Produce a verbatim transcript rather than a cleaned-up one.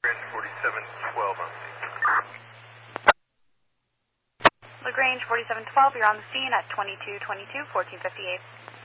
forty-seven twelve on scene. LaGrange forty-seven twelve, you're on the scene at twenty-two twenty-two, fourteen fifty-eight.